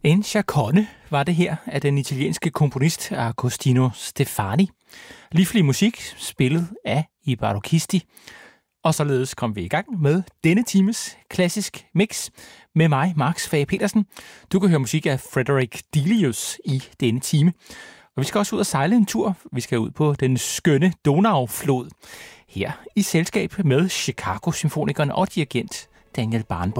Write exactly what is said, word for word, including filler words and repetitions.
En chaconne var det her af den italienske komponist Agostino Stefani. Livlig musik, spillet af i Barocchisti. Og således kom vi i gang med denne times klassisk mix med mig, Max Fage Petersen. Du kan høre musik af Frederick Delius i denne time. Og vi skal også ud og sejle en tur. Vi skal ud på den skønne Donauflod. Her i selskab med Chicago Symfonikerne og dirigent Daniel Barenboim.